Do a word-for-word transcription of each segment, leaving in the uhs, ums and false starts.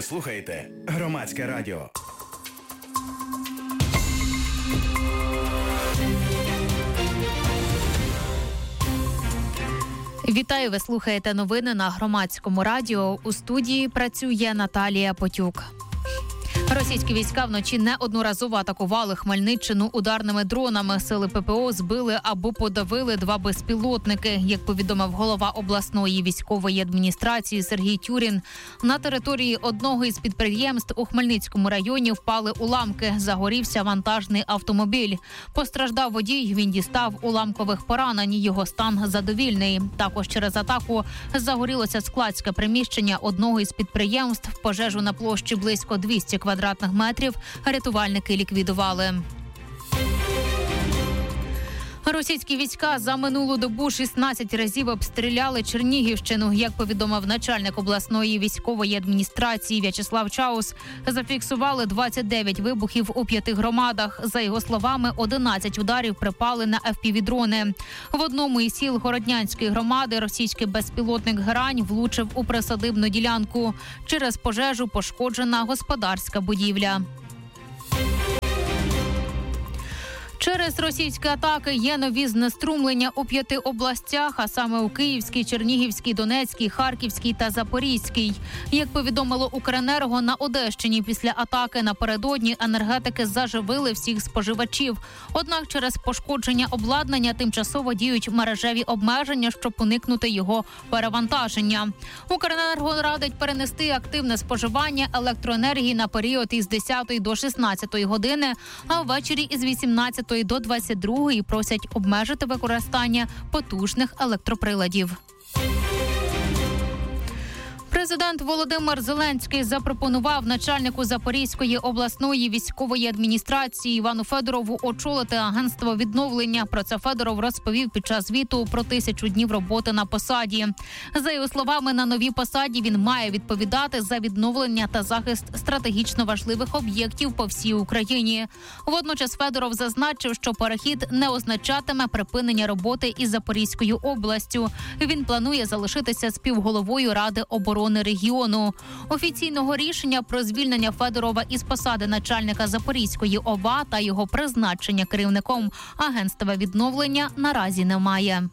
Ви слухаєте Громадське радіо. Вітаю, ви слухаєте новини на Громадському радіо. У студії працює Наталія Потюк. Російські війська вночі неодноразово атакували Хмельниччину ударними дронами. Сили ППО збили або подавили два безпілотники. Як повідомив голова обласної військової адміністрації Сергій Тюрін, на території одного із підприємств у Хмельницькому районі впали уламки. Загорівся вантажний автомобіль. Постраждав водій, він дістав уламкових поранень. Його стан задовільний. Також через атаку загорілося складське приміщення одного із підприємств. Пожежу на площі близько двісті квадратних метрів рятувальники ліквідували. Російські війська за минулу добу шістнадцять разів обстріляли Чернігівщину. Як повідомив начальник обласної військової адміністрації В'ячеслав Чаус, зафіксували двадцять дев'ять вибухів у п'яти громадах. За його словами, одинадцять ударів припали на еф пі ві-дрони. В одному із сіл Городнянської громади російський безпілотник «Грань» влучив у присадибну ділянку. Через пожежу пошкоджена господарська будівля. Через російські атаки є нові знеструмлення у п'яти областях, а саме у Київській, Чернігівській, Донецькій, Харківській та Запорізькій. Як повідомило Укренерго, на Одещині після атаки напередодні енергетики заживили всіх споживачів. Однак через пошкодження обладнання тимчасово діють мережеві обмеження, щоб уникнути його перевантаження. Укренерго радить перенести активне споживання електроенергії на період із десятої до шістнадцятої години, а ввечері із вісімнадцятої до двадцять другої просять обмежити використання потужних електроприладів. Президент Володимир Зеленський запропонував начальнику Запорізької обласної військової адміністрації Івану Федорову очолити агентство відновлення. Про це Федоров розповів під час звіту про тисячу днів роботи на посаді. За його словами, на новій посаді він має відповідати за відновлення та захист стратегічно важливих об'єктів по всій Україні. Водночас Федоров зазначив, що перехід не означатиме припинення роботи із Запорізькою областю. Він планує залишитися співголовою Ради оборони регіону. Офіційного рішення про звільнення Федорова із посади начальника Запорізької ОВА та його призначення керівником агентства відновлення наразі немає.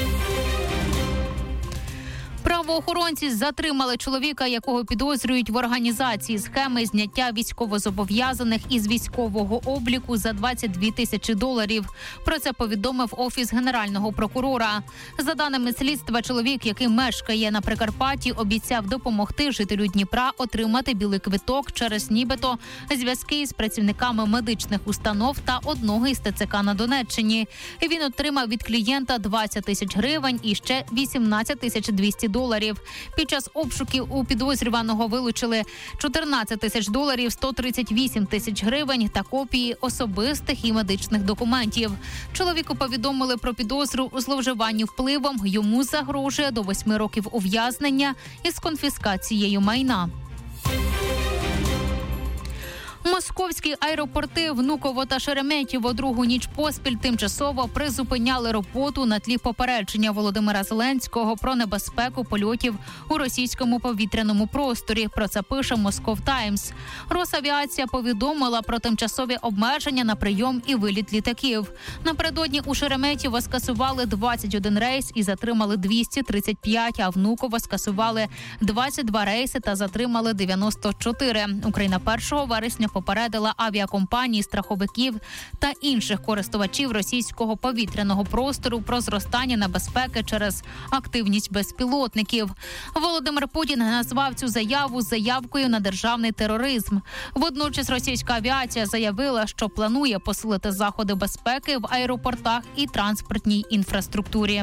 Правоохоронці затримали чоловіка, якого підозрюють в організації схеми зняття військовозобов'язаних із військового обліку за двадцять дві тисячі доларів. Про це повідомив Офіс Генерального прокурора. За даними слідства, чоловік, який мешкає на Прикарпатті, обіцяв допомогти жителю Дніпра отримати білий квиток через нібито зв'язки з працівниками медичних установ та одного із те це ка на Донеччині. Він отримав від клієнта двадцять тисяч гривень і ще вісімнадцять тисяч двісті доларів. Під час обшуків у підозрюваного вилучили чотирнадцять тисяч доларів, сто тридцять вісім тисяч гривень та копії особистих і медичних документів. Чоловіку повідомили про підозру у зловживанні впливом. Йому загрожує до восьми років ув'язнення із конфіскацією майна. Московські аеропорти Внуково та Шереметьєво другу ніч поспіль тимчасово призупиняли роботу на тлі попередження Володимира Зеленського про небезпеку польотів у російському повітряному просторі. Про це пише Москов Таймс. Росавіація повідомила про тимчасові обмеження на прийом і виліт літаків. Напередодні у Шереметьєво скасували двадцять один рейс і затримали двісті тридцять п'ять, а Внуково скасували двадцять два рейси та затримали дев'яносто чотири. Україна першого вересня попередила авіакомпанії, страховиків та інших користувачів російського повітряного простору про зростання небезпеки через активність безпілотників. Володимир Путін назвав цю заяву заявкою на державний тероризм. Водночас російська авіація заявила, що планує посилити заходи безпеки в аеропортах і транспортній інфраструктурі.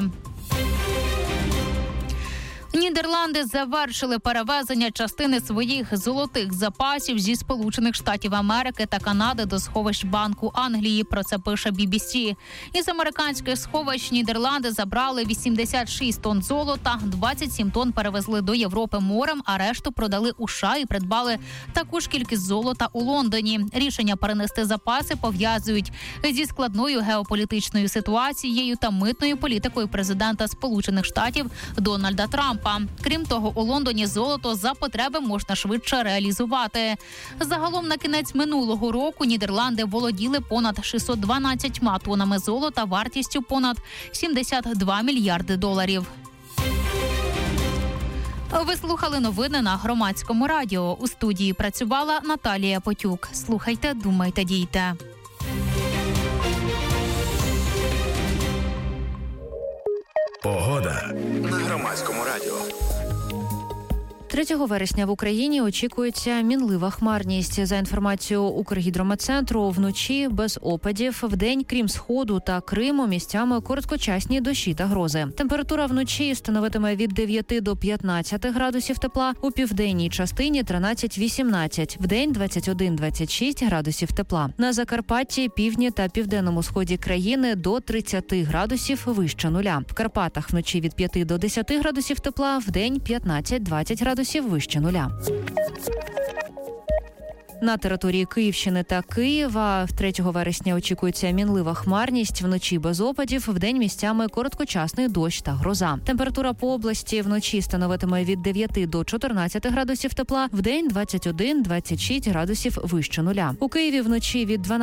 Нідерланди завершили перевезення частини своїх золотих запасів зі Сполучених Штатів Америки та Канади до сховищ Банку Англії. Про це пише бі бі сі. Із американських сховищ Нідерланди забрали вісімдесят шість тонн золота, двадцять сім тонн перевезли до Європи морем, а решту продали у США і придбали таку ж кількість золота у Лондоні. Рішення перенести запаси пов'язують зі складною геополітичною ситуацією та митною політикою президента Сполучених Штатів Дональда Трампа. Європа. Крім того, у Лондоні золото за потреби можна швидше реалізувати. Загалом на кінець минулого року Нідерланди володіли понад шістсот дванадцять тоннами золота вартістю понад сімдесят два мільярди доларів. Ви слухали новини на Громадському радіо. У студії працювала Наталія Потюк. Слухайте, думайте, дійте. Погода на Громадському радіо. третього вересня в Україні очікується мінлива хмарність. За інформацією Укргідрометцентру, вночі без опадів, вдень, крім Сходу та Криму, місцями короткочасні дощі та грози. Температура вночі становитиме від дев'яти до п'ятнадцяти градусів тепла, у південній частині тринадцять-вісімнадцять, вдень двадцять один - двадцять шість градусів тепла. На Закарпатті, півдні та південному сході країни до тридцяти градусів вище нуля. В Карпатах вночі від п'яти до десяти градусів тепла, вдень п'ятнадцять-двадцять градусів вище нуля. На території Київщини та Києва третього вересня очікується мінлива хмарність, вночі без опадів, вдень місцями короткочасний дощ та гроза. Температура по області вночі становитиме від дев'яти до чотирнадцяти градусів тепла, вдень двадцять один - двадцять шість градусів вище нуля. У Києві вночі від дванадцяти